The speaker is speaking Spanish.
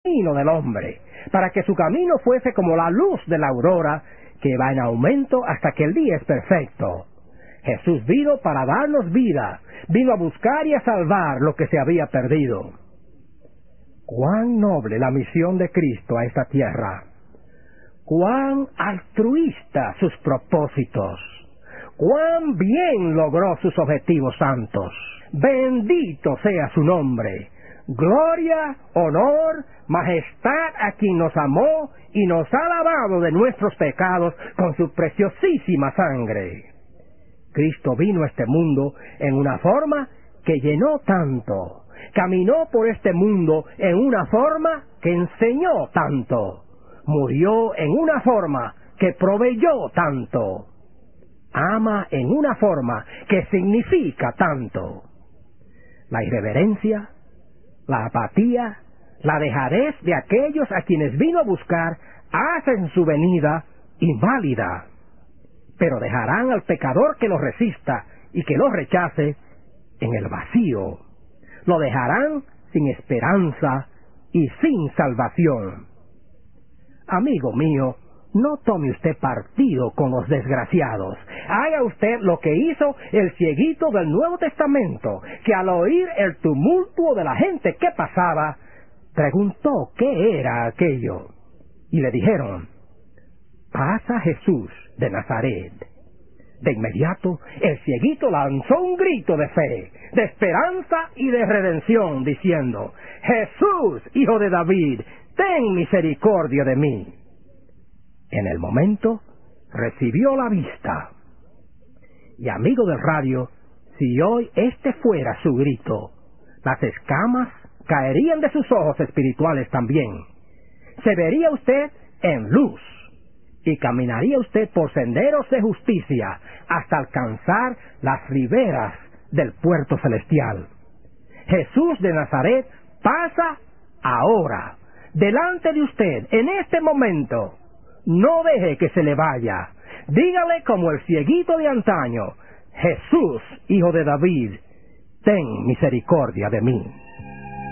camino del hombre, para que su camino fuese como la luz de la aurora, que va en aumento hasta que el día es perfecto. Jesús vino para darnos vida, vino a buscar y a salvar lo que se había perdido. Cuán noble la misión de Cristo a esta tierra. Cuán altruista sus propósitos. Cuán bien logró sus objetivos santos. Bendito sea su nombre. Gloria, honor, majestad a quien nos amó y nos ha lavado de nuestros pecados con su preciosísima sangre. Cristo vino a este mundo en una forma que llenó tanto. Caminó por este mundo en una forma que enseñó tanto. Murió en una forma que proveyó tanto. Ama en una forma que significa tanto. La irreverencia, la apatía, la dejadez de aquellos a quienes vino a buscar hacen su venida inválida. Pero dejarán al pecador que lo resista y que lo rechace en el vacío. Lo dejarán sin esperanza y sin salvación. Amigo mío, no tome usted partido con los desgraciados. Haga usted lo que hizo el cieguito del Nuevo Testamento, que al oír el tumulto de la gente que pasaba, preguntó qué era aquello. Y le dijeron: pasa Jesús de Nazaret. De inmediato, el cieguito lanzó un grito de fe, de esperanza y de redención, diciendo: Jesús, hijo de David, ten misericordia de mí. En el momento, recibió la vista. Y amigo del radio, si hoy este fuera su grito, las escamas caerían de sus ojos espirituales también. Se vería usted en luz, y caminaría usted por senderos de justicia hasta alcanzar las riberas del puerto celestial. Jesús de Nazaret pasa ahora, delante de usted, en este momento. No deje que se le vaya. Dígale como el cieguito de antaño: Jesús, hijo de David, ten misericordia de mí.